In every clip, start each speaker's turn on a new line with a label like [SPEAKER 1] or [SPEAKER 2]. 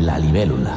[SPEAKER 1] La libélula.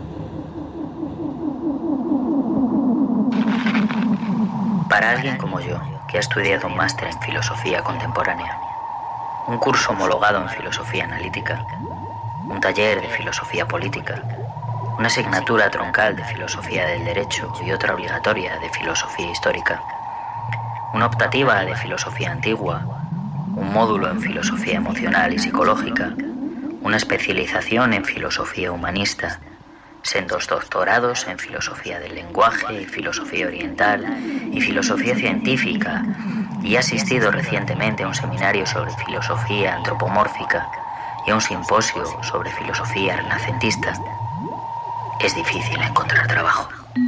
[SPEAKER 2] Para alguien como yo, que ha estudiado un máster en filosofía contemporánea, un curso homologado en filosofía analítica, un taller de filosofía política, una asignatura troncal de filosofía del derecho y otra obligatoria de filosofía histórica, una optativa de filosofía antigua, un módulo en filosofía emocional y psicológica, una especialización en filosofía humanista, sendos doctorados en filosofía del lenguaje y filosofía oriental y filosofía científica, y he asistido recientemente a un seminario sobre filosofía antropomórfica y a un simposio sobre filosofía renacentista. Es difícil encontrar trabajo.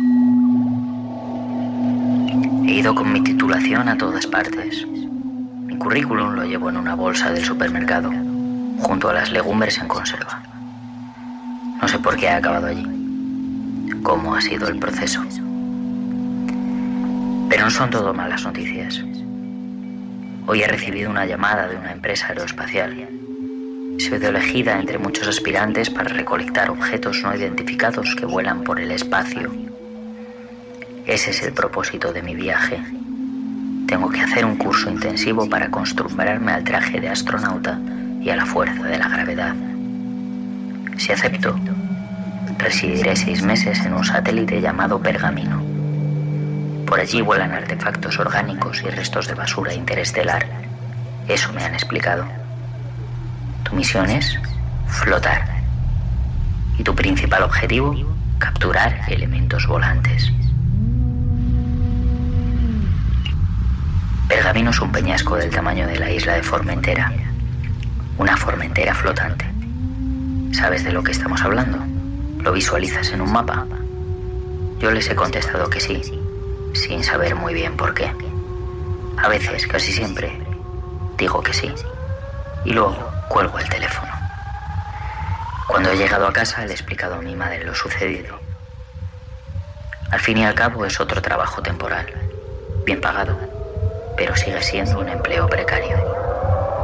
[SPEAKER 2] He ido con mi titulación a todas partes. Mi currículum lo llevo en una bolsa del supermercado, junto a las legumbres en conserva. No sé por qué he acabado allí, cómo ha sido el proceso. Pero no son todo malas noticias. Hoy he recibido una llamada de una empresa aeroespacial. He sido elegida entre muchos aspirantes para recolectar objetos no identificados que vuelan por el espacio. Ese es el propósito de mi viaje. Tengo que hacer un curso intensivo para acostumbrarme al traje de astronauta y a la fuerza de la gravedad. Si acepto, residiré 6 meses en un satélite llamado Pergamino. Por allí vuelan artefactos orgánicos y restos de basura interestelar. Eso me han explicado. Tu misión es flotar. Y tu principal objetivo, capturar elementos volantes. Pergamino es un peñasco del tamaño de la isla de Formentera. Una Formentera flotante. ¿Sabes de lo que estamos hablando? ¿Lo visualizas en un mapa? Yo les he contestado que sí, sin saber muy bien por qué. A veces, casi siempre, digo que sí. Y luego cuelgo el teléfono. Cuando he llegado a casa le he explicado a mi madre lo sucedido. Al fin y al cabo es otro trabajo temporal, bien pagado, pero sigue siendo un empleo precario.